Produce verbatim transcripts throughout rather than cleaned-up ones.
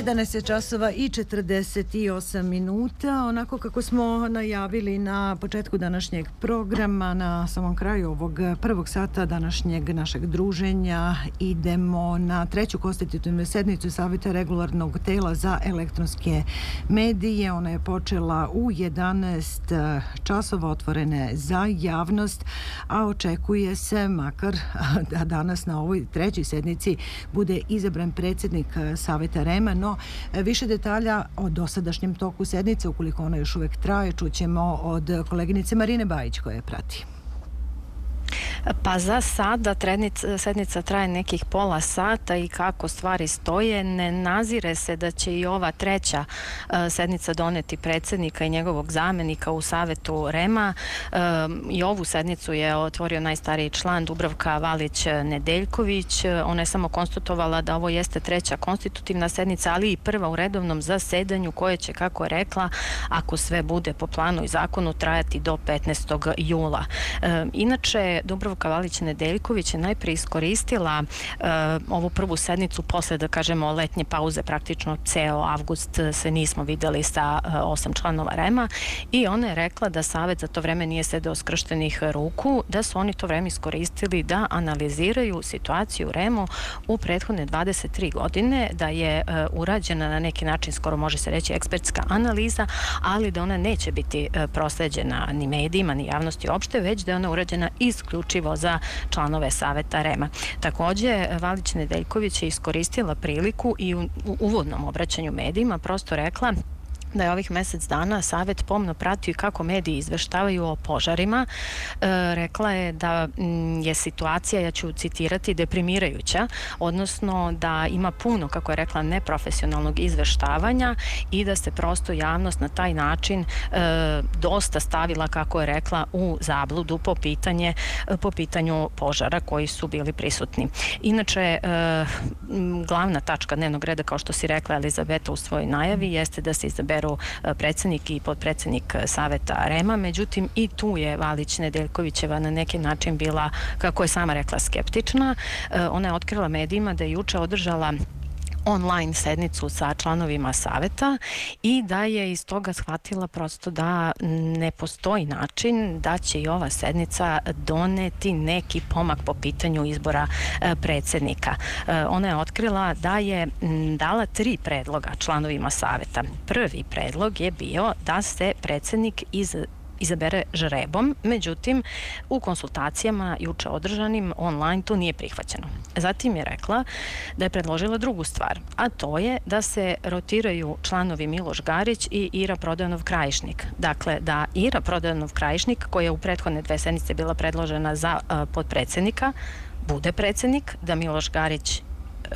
jedanaest je časova i četrdeset osam minuta. Onako kako smo najavili na početku današnjeg programa, na samom kraju ovog prvog sata današnjeg našeg druženja idemo na treću konstitutivnu sednicu Saveta regulatornog tela za elektronske medije. Ona je počela u jedanaest časova, otvorene za javnost, a očekuje se makar da danas na ovoj trećoj sednici bude izabran predsjednik Saveta REM-a, no više detalja o dosadašnjem toku sednice, ukoliko ona još uvek traje, čućemo od koleginice Marine Bajić koja je prati. Pa za sada sednica traje nekih pola sata i kako stvari stoje, ne nazire se da će i ova treća sednica doneti predsjednika i njegovog zamenika u Savetu REM-a. I ovu sednicu je otvorio najstariji član Dubravka Valić-Nedeljković. Ona je samo konstatovala da ovo jeste treća konstitutivna sednica, ali i prva u redovnom zasedanju koje će, kako je rekla, ako sve bude po planu i zakonu, trajati do petnaestog jula. Inače, Dubravka Valić-Nedeljković je najprije iskoristila uh, ovu prvu sednicu posle, da kažemo, letnje pauze, praktično ceo avgust se nismo videli sa uh, osam članova REM-a, i ona je rekla da Savet za to vreme nije sedeo skrštenih ruku, da su oni to vreme iskoristili da analiziraju situaciju u REM-u u prethodne dvadeset tri godine, da je uh, urađena na neki način, skoro može se reći, ekspertska analiza, ali da ona neće biti uh, prosleđena ni medijima, ni javnosti uopšte, već da je ona urađena isključivo za članove Saveta REM-a. Takođe, Valić-Nedeljković je iskoristila priliku i u uvodnom obraćanju medijima prosto rekla da je ovih mesec dana Savet pomno pratio kako mediji izveštavaju o požarima. E, rekla je da m, je situacija, ja ću citirati, deprimirajuća, odnosno da ima puno, kako je rekla, neprofesionalnog izveštavanja i da se prosto javnost na taj način e, dosta stavila, kako je rekla, u zabludu po, pitanje, po pitanju požara koji su bili prisutni. Inače, e, glavna tačka dnevnog reda, kao što si rekla, Elizabeta, u svojoj najavi, jeste da se izaberu predsjednik i podpredsjednik Saveta REM-a, međutim i tu je Valić-Nedeljkovićeva na neki način bila, kako je sama rekla, skeptična. Ona je otkrila medijima da je juče održala online sednicu sa članovima Saveta i da je iz toga shvatila prosto da ne postoji način da će i ova sednica doneti neki pomak po pitanju izbora predsjednika. Ona je otkrila da je dala tri predloga članovima Saveta. Prvi predlog je bio da se predsjednik iz izabere žrebom, međutim u konsultacijama juče održanim online to nije prihvaćeno. Zatim je rekla da je predložila drugu stvar, a to je da se rotiraju članovi Miloš Garić i Ira Prodanov-Krajišnik. Dakle, da Ira Prodanov-Krajišnik, koja je u prethodne dve sednice bila predložena za uh, podpredsjednika, bude predsjednik, da Miloš Garić uh,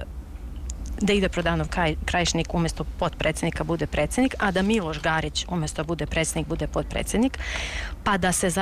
da ide Prodanov Krajišnik umjesto podpredsjednika bude predsjednik, a da Miloš Garić umjesto bude predsjednik bude podpredsjednik, pa da se za